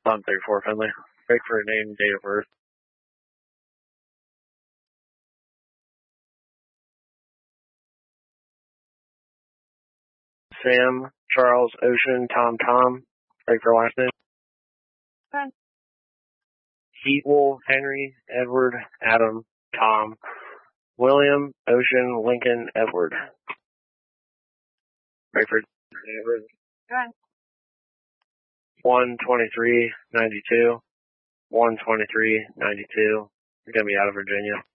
On 34 Finley. Break for a name, date of birth. Sam, Charles, Ocean, Tom. Break for last name. Okay. Heatwell, Henry, Edward, Adam, Tom, William, Ocean, Lincoln, Edward. Break for Edward. Okay. 12392. 12392. He's going to be out of Virginia.